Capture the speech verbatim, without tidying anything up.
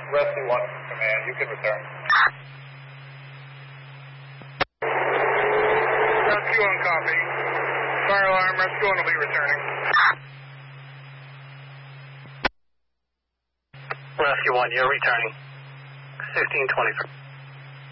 Rescue one command, you can return. Rescue one copy. Fire alarm, Rescue one will be returning. Rescue one, you're returning. sixteen twenty-three.